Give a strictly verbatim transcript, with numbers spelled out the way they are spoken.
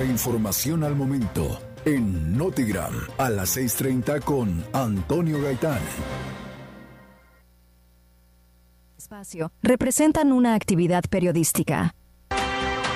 La información al momento en Notigram a las seis treinta con Antonio Gaitán. Espacio representan una actividad periodística.